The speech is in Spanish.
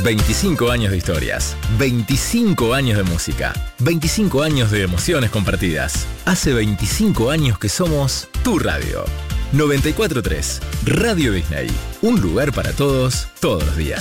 25 años de historias, 25 años de música, 25 años de emociones compartidas. Hace 25 años que somos tu radio. 94.3 Radio Disney. Un lugar para todos, todos los días.